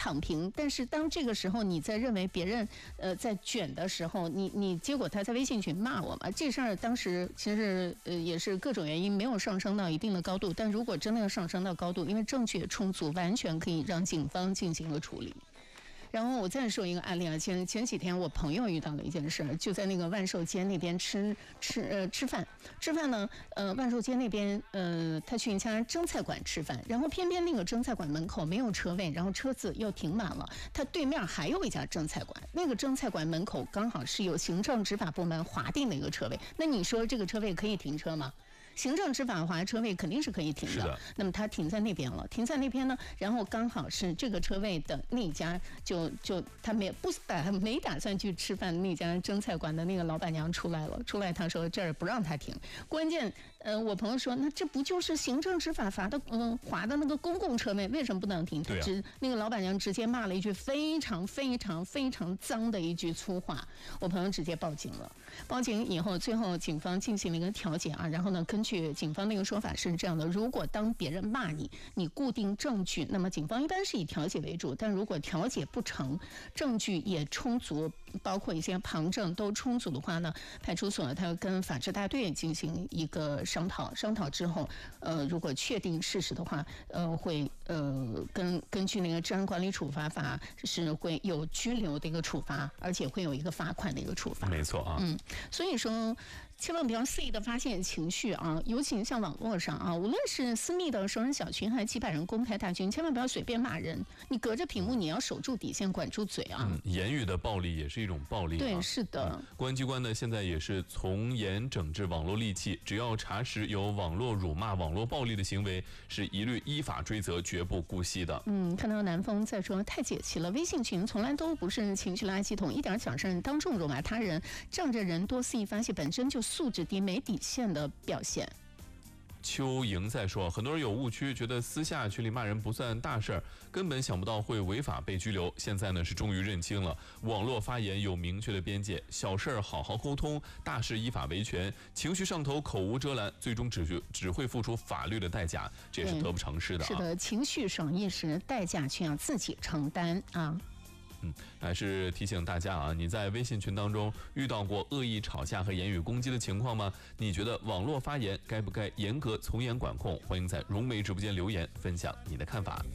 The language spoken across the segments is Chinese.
躺平。但是当这个时候你在认为别人在卷的时候，你结果他在微信群骂我嘛，这事儿当时其实也是各种原因没有上升到一定的高度，但如果真的要上升到高度，因为证据也充足，完全可以让警方进行了处理。然后我再说一个案例啊，前几天我朋友遇到了一件事，就在那个万寿街那边吃饭呢，万寿街那边他去一家蒸菜馆吃饭，然后偏偏那个蒸菜馆门口没有车位，然后车子又停满了，他对面还有一家蒸菜馆，那个蒸菜馆门口刚好是有行政执法部门划定的一个车位，那你说这个车位可以停车吗？行政执法划车位肯定是可以停的，那么他停在那边了，停在那边呢，然后刚好是这个车位的那家就他没打算去吃饭，那家蒸菜馆的那个老板娘出来他说这儿不让他停，关键我朋友说那这不就是行政执法划的那个公共车位，为什么不能停？他那个老板娘直接骂了一句非常非常非常脏的一句粗话，我朋友直接报警了，报警以后最后警方进行了一个调解啊，然后呢根据警方那个说法是这样的，如果当别人骂你固定证据，那么警方一般是以调解为主，但如果调解不成，证据也充足，包括一些旁证都充足的话呢，派出所他跟法制大队进行一个商讨之后，如果确定事实的话，会根据那个治安管理处罚法是会有拘留的一个处罚，而且会有一个罚款的一个处罚。 没错啊， 所以说千万不要肆意的发泄情绪啊，尤其像网络上啊，无论是私密的熟人小群还是几百人公开大群，千万不要随便骂人。你隔着屏幕，你要守住底线，管住嘴啊。 言语的暴力也是一种暴力。 对，是的。 公安机关呢，现在也是从严整治网络戾气，只要查实有网络辱骂、网络暴力的行为，是一律依法追责，绝不姑息的。 看到南风在说太解气了，微信群从来都不是情绪垃圾桶，一点小事当众辱骂他人，仗着人多肆意发泄，本身就素质低、没底线的表现。 邱莹在说，很多人有误区，觉得私下群里骂人不算大事儿，根本想不到会违法被拘留。现在呢是终于认清了，网络发言有明确的边界，小事儿好好沟通，大事依法维权。情绪上头，口无遮拦，最终只会付出法律的代价，这也是得不偿失的。 是的，情绪爽一时，代价却要自己承担啊。 还是提醒大家啊，你在微信群当中遇到过恶意吵架和言语攻击的情况吗？你觉得网络发言该不该严格从严管控？欢迎在融媒直播间留言分享你的看法。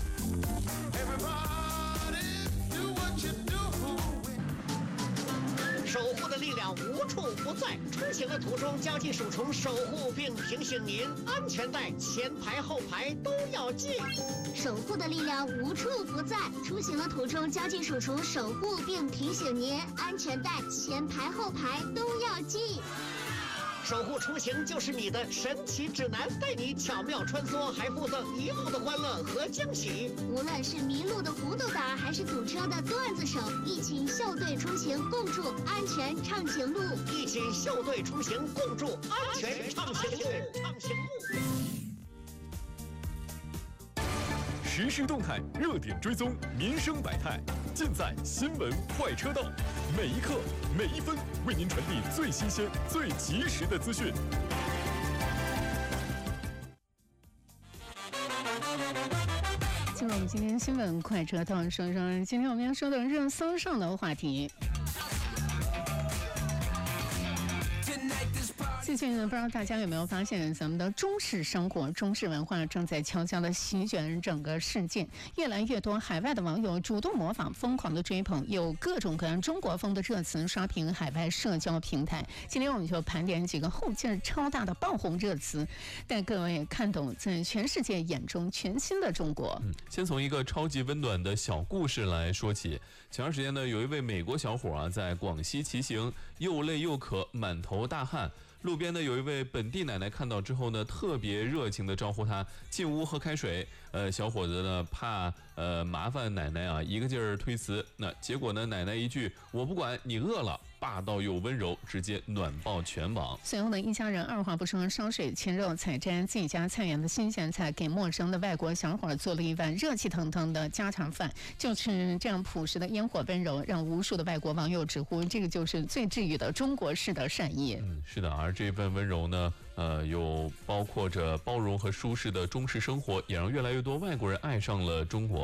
守护的力量无处不在，出行的途中交际属虫守护并提醒您，安全带前排后排都要系。 守护的力量无处不在，出行的途中交际属虫守护并提醒您，安全带前排后排都要系。 守护出行就是你的神奇指南，带你巧妙穿梭，还附赠一路的欢乐和惊喜。 无论是迷路的糊涂党，还是堵车的段子手，一起校对出行，共筑安全畅行路。 一起校对出行，共筑安全畅行路。 时事动态，热点追踪，民生百态，尽在新闻快车道。每一刻，每一分，为您传递最新鲜、最及时的资讯。 进入我们今天新闻快车道，说说今天我们要说的热搜上的话题。最近呢，不知道大家有没有发现，咱们的中式生活、中式文化正在悄悄地席卷整个世界。越来越多海外的网友主动模仿，疯狂的追捧，有各种各样中国风的热词刷屏海外社交平台。今天我们就盘点几个后劲超大的爆红热词，带各位看懂在全世界眼中全新的中国。 先从一个超级温暖的小故事来说起。前段时间呢，有一位美国小伙在广西骑行，又累又渴，满头大汗。路边呢有一位本地奶奶看到之后呢，特别热情的招呼他进屋喝开水。小伙子呢怕麻烦奶奶啊，一个劲儿推辞。那结果呢，奶奶一句“我不管，你饿了”，霸道又温柔，直接暖爆全网。 随后呢，一家人二话不说，烧水切肉，采摘自己家菜园的新鲜菜，给陌生的外国小伙做了一碗热气腾腾的家常饭。就是这样朴实的烟火温柔，让无数的外国网友直呼，这个就是最治愈的中国式的善意。 是的，而这份温柔呢，有包括着包容和舒适的中式生活，也让越来越多外国人爱上了中国。